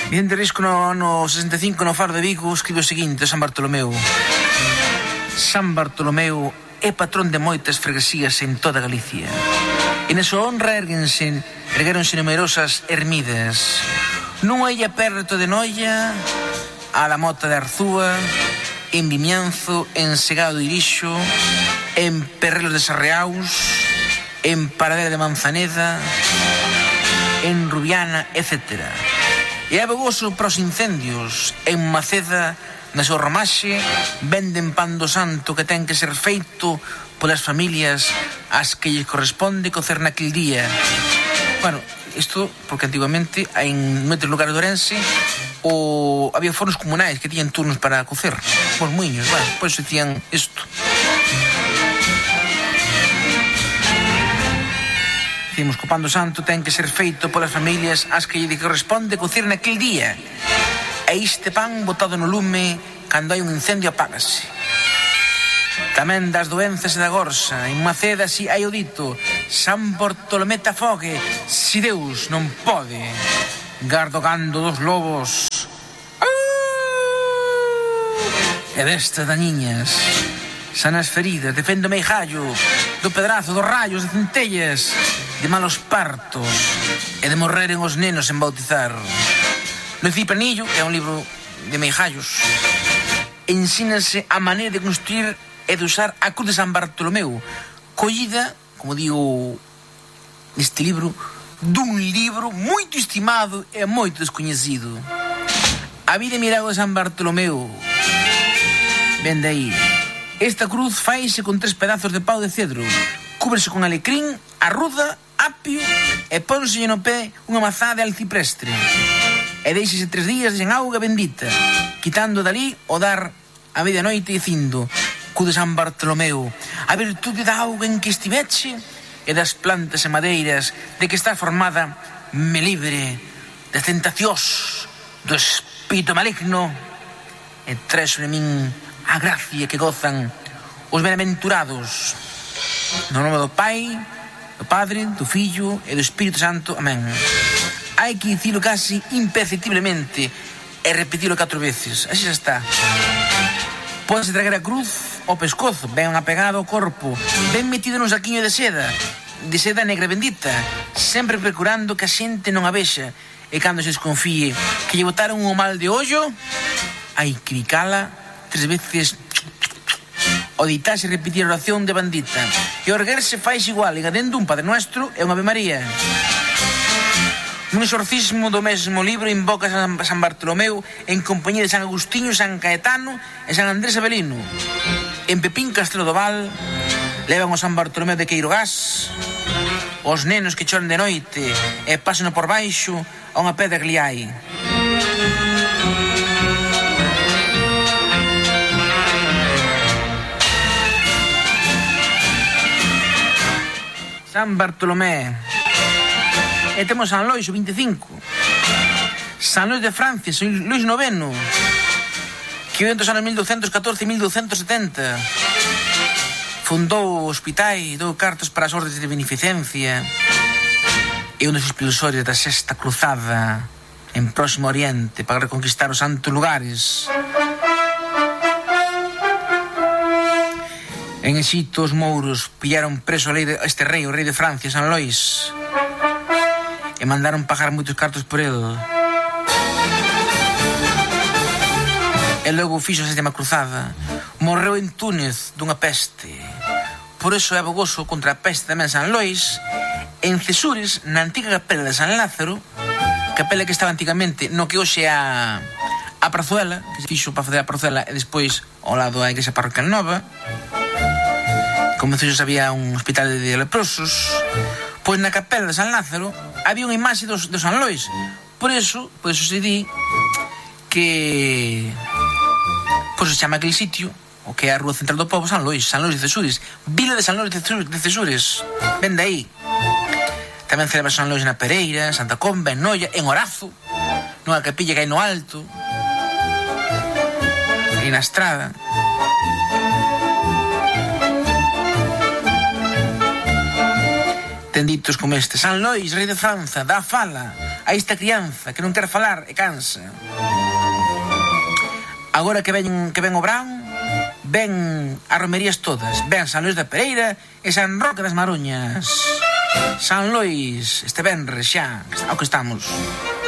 Vicente Risco no ano 65 no Faro de Vigo escribe o seguinte de San Bartolomeu: San Bartolomeu é patrón de moitas freguesías en toda Galicia, e na súa honra ergueronse numerosas ermidas. Nunha illa perto de Noia, a la Mota de Arzúa, en Vimianzo, en Segado de Irixo, en Perrelos de Sarreaus, en Paradela de Manzaneda, en Rubiana, etc. E é abogoso para os incendios. En Maceda, na súa romaxe, venden pan do santo que ten que ser feito polas familias ás que lles corresponde cocer naquel día. Bueno, isto porque antiguamente en moitos lugares de Ourense había fornos comunais que tiñan turnos para cocer os muiños, bueno, pois se tiñan isto. Dicimos que o pan do santo ten que ser feito polas familias ás que lle corresponde cocer naquel día, e este pan botado no lume cando hai un incendio apágase. Tamén das doenzas e da gorsa. En Maceda si hai o dito: San Bartolomé te afogue, si Deus non pode. Gardogando dos lobos e destas dañiñas. Sanas feridas, defendo meijallo do pedrazo, dos rayos, de centellas, de malos partos e de morreren os nenos en bautizar. No Cipranillo, que é un libro de meijallos, ensínase a maneira de construir e de usar a cruz de San Bartolomeu, collida, como digo neste libro, dun libro moito estimado e moito descoñecido, A vida e milagro de San Bartolomeu. Ben de aí. Esta cruz faise con 3 pedazos de pau de cedro, cúbrese con alecrín, arruda, apio e pónselle no pé unha mazá de alciprestre, e deixese 3 días en auga bendita, quitando dali o dar a medianoite dicindo: cu de San Bartolomeu, a virtude da auga en que estiveche e das plantas e madeiras de que está formada, me libre das tentacións do espírito maligno e trae sobre min a gracia que gozan os benaventurados. No nome do Pai, do Padre, do Fillo e do Espírito Santo. Amén. Hai que dicilo casi imperceptiblemente e repetilo 4 veces. Así xa está. Pódese traer a cruz ao pescozo, ben apegado ao corpo, ben metido nun saquiño de seda negra bendita, sempre procurando que a xente non a vexa, e cando se desconfíe que lle botaron o mal de ollo, hai que bicala 3 veces o ditarse e repetir a oración de bandita, e o erguerse faise igual, engadendo un Padre Nuestro e unha Ave María. Un exorcismo do mesmo libro invoca San Bartolomeu en compañía de San Agustinho, San Caetano e San Andrés Avelino. En Pepín Castelo do Val levan o San Bartolomeu de Queirogás, os nenos que choran de noite e pasan por baixo a unha pedra que li hai. San Bartolomé. E temos San Lois, o 25. San Lois de Francia, San Luis IX, que vive entre os anos 1214 e 1270. Fundou hospitais, dou cartas para as ordes de beneficencia, e un dos expulsores da Sexta Cruzada en Próximo Oriente para reconquistar os santos lugares. En Exito, os mouros pillaron preso a este rei, o rei de Francia, San Lois, e mandaron pagar moitos cartos por el. E logo fixo a Sétima Cruzada. Morreu en Túnez dunha peste. Por iso é abogoso contra a peste tamén San Lois. En Cesures, na antiga capela de San Lázaro, capela que estaba antigamente no que hoxe é a Prazuela, que se fixo para fazer a Prazuela, e despois ao lado a igrexa parroquial nova. Como se había un hospital de leprosos, pois na capela de San Lázaro había unha imaxe do San Lois. Por eso se di que pois se chama aquel sitio, o que é a rúa central do povo, San Lois de Cesures, vila de San Lois de Cesures. Ben de aí. Tamén celebra San Lois na Pereira, Santa Comba, en Noia, en Orazo, nunha capilla que hai no alto, e na estrada. ten ditos como este: San Lois, rei de Franza, dá fala a esta crianza que non quer falar e cansa. Agora que ven o verán, ven as romerías todas. Ven San Lois da Pereira e San Roque das Maruñas. San Lois, este venres xa, ao que estamos.